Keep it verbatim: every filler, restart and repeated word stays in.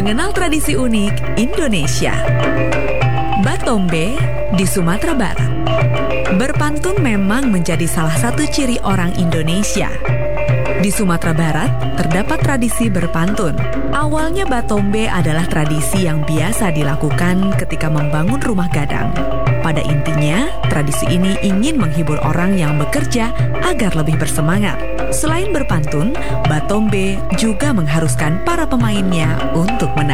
mengenal tradisi unik Indonesia. Batombe di Sumatera Barat. Berpantun memang menjadi salah satu ciri orang Indonesia. Di Sumatera Barat, terdapat tradisi berpantun. Awalnya batombe adalah tradisi yang biasa dilakukan ketika membangun rumah gadang. Pada intinya, tradisi ini ingin menghibur orang yang bekerja agar lebih bersemangat. Selain berpantun, batombe juga mengharuskan para pemainnya untuk menari.